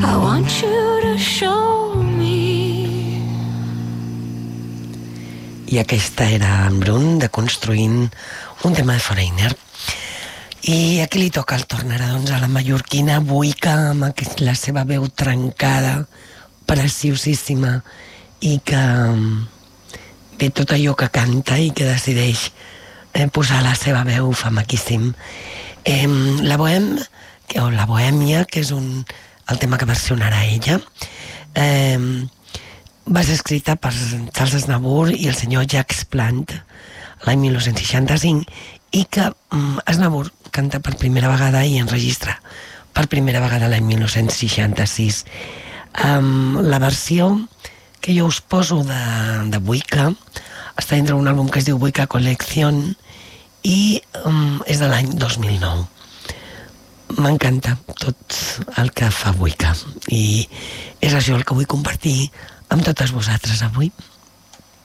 I want you to show me. I aquesta era en Brun, de Construint, un tema de Foreigner. I aquí li toca el tornarà, doncs, a la mallorquina Buica, amb la seva veu trencada, preciosíssima, i que ve tot allò que canta i que decideix posar la seva veu, fa maquíssim. La Bohèmia, que és el tema que versionarà ella, va ser escrita per Charles Aznavour i el senyor Jacques Plant l'any 1965, i que Aznavour canta per primera vegada i enregistra per primera vegada l'any 1966. La versió que jo us poso de Buica està dintre un àlbum que es diu Buica Collection i és de l'any 2009. M'encanta tot el que fa Buica i és això el que vull compartir amb totes vosaltres avui.